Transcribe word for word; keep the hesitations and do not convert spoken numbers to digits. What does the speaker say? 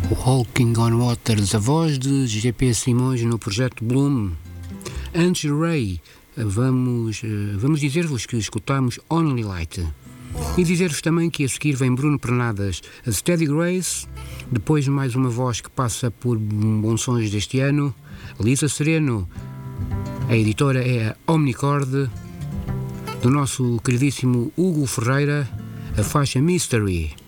Walking on Waters, a voz de G P Simões no projeto Bloom. Antes de Ray, vamos, vamos dizer-vos que escutamos Only Light. E dizer-vos também que a seguir vem Bruno Pernadas, a Steady Grace, depois mais uma voz que passa por bons sons deste ano, Lisa Sereno, a editora é a Omnicord, do nosso queridíssimo Hugo Ferreira, a faixa Mystery.